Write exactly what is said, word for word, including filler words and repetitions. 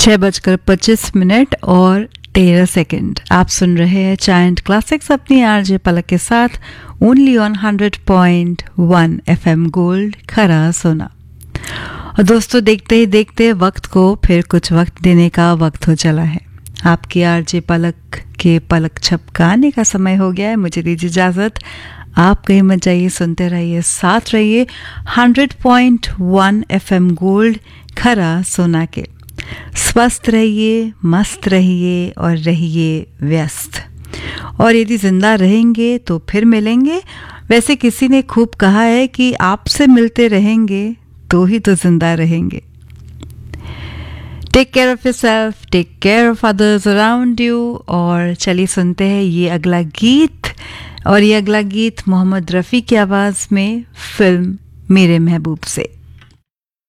छः बजकर पच्चीस मिनट और तेरह सेकंड। आप सुन रहे हैं चाइल्ड क्लासिक्स अपनी आरजे पलक के साथ only on hundred point one F M gold खरा सोना। और दोस्तों, देखते ही देखते वक्त को फिर कुछ वक्त देने का वक्त हो चला है। आपकी आरजे पलक के पलक झपकाने का समय हो गया है। मुझे दीजिए इजाज़त। आप कहीं मत जाइए, सुनते रहिए, साथ रहिए hundred point one F M gold खरा सोना के। स्वस्थ रहिए, मस्त रहिए और रहिए व्यस्त। और यदि जिंदा रहेंगे तो फिर मिलेंगे। वैसे किसी ने खूब कहा है कि आपसे मिलते रहेंगे तो ही तो जिंदा रहेंगे। Take care of yourself, take care of others around you. और चलिए सुनते हैं ये अगला गीत। और ये अगला गीत मोहम्मद रफ़ी की आवाज़ में फिल्म मेरे महबूब से।